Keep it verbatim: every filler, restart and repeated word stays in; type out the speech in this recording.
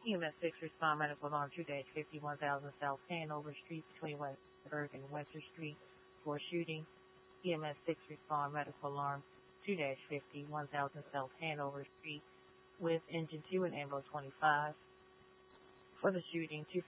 E M S six respond medical alarm two fifty one thousand South Hanover Street between Westburg and Winter Street for shooting. E M S six respond medical alarm two fifty one thousand South Hanover Street with engine two and ambo twenty-five. For the shooting, two